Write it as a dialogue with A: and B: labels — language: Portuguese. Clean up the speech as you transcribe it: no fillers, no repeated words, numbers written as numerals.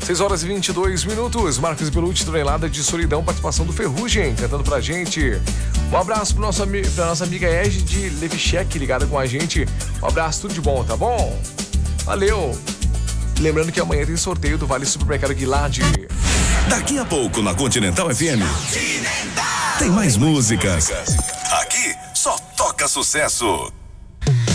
A: 6 horas e 22 minutos. Marcos Belucci, Tonelada de Solidão, participação do Ferrugem, cantando pra gente. Um abraço pra nossa amiga Ege de Levichek, ligada com a gente. Um abraço, tudo de bom, tá bom? Valeu! Lembrando que amanhã tem sorteio do Vale Supermercado Guilherme.
B: Daqui a pouco na Continental FM tem mais músicas. Aqui só toca sucesso.